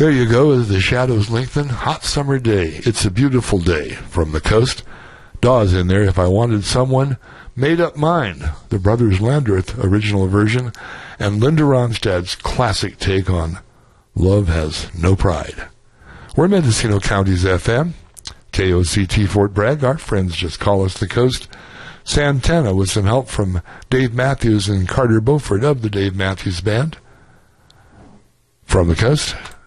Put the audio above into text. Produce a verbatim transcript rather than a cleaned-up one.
There you go, as the shadows lengthen. Hot summer day. It's a beautiful day. From the coast. Dawes in there, If I Wanted Someone. Made Up Mind, the Brothers Landreth original version. And Linda Ronstadt's classic take on Love Has No Pride. We're Mendocino County's F M. K O C T Fort Bragg. Our friends just call us the coast. Santana with some help from Dave Matthews and Carter Beaufort of the Dave Matthews Band. From the coast.